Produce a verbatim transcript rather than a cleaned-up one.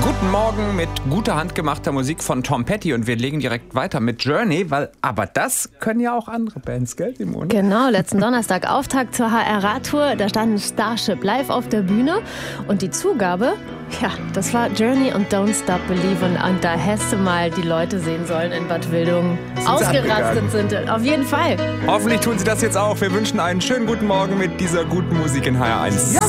Guten Morgen mit guter handgemachter Musik von Tom Petty und wir legen direkt weiter mit Journey, weil aber das können ja auch andere Bands, gell, Simone? Genau, letzten Donnerstag Auftakt zur H R A-Tour, da standen Starship live auf der Bühne und die Zugabe, ja, das war Journey und Don't Stop Believin' und da hättest du mal die Leute sehen sollen in Bad Wildungen. Ausgerastet sind, auf jeden Fall. Hoffentlich tun sie das jetzt auch. Wir wünschen einen schönen guten Morgen mit dieser guten Musik in H R eins. Ja.